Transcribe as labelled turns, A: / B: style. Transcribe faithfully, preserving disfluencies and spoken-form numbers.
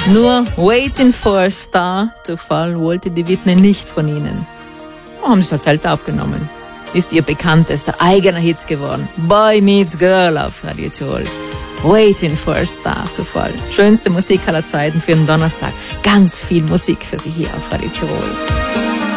A: Nur Waiting for a Star to Fall wollte die Whitney nicht von ihnen. Haben sie halt selbst aufgenommen. Ist ihr bekanntester eigener Hit geworden. Boy Meets Girl auf Radio Tirol. Waiting for a Star to Fall. Schönste Musik aller Zeiten für einen Donnerstag. Ganz viel Musik für Sie hier auf Radio Tirol.